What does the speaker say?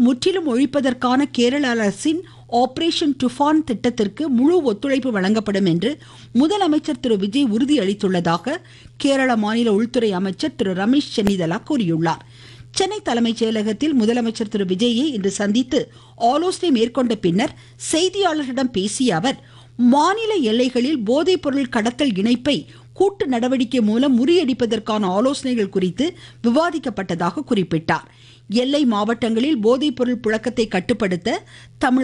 முற்றிலும் ஒழிப்பதற்கான கேரள அரசின் ஆபரேஷன் டுஃபான் திட்டத்திற்கு முழு ஒத்துழைப்பு வழங்கப்படும் என்று முதலமைச்சர் திரு விஜய் உறுதியளித்துள்ளதாக கேரள மாநில உள்துறை அமைச்சர் திரு ரமேஷ் சென்னிதலா கூறியுள்ளார். சென்னை தலைமைச் செயலகத்தில் முதலமைச்சர் திரு விஜயை இன்று சந்தித்து ஆலோசனை மேற்கொண்ட பின்னர் செய்தியாளர்களிடம் பேசிய அவர், மாநில எல்லைகளில் போதைப் பொருள் கடத்தல் இணைப்பை கூட்டு நடவடிக்கை மூலம் முறியடிப்பதற்கான ஆலோசனைகள் குறித்து விவாதிக்கப்பட்டதாக குறிப்பிட்டார். எல்லை மாவட்டங்களில் போதைப் பொருள் புழக்கத்தை கட்டுப்படுத்த தமிழக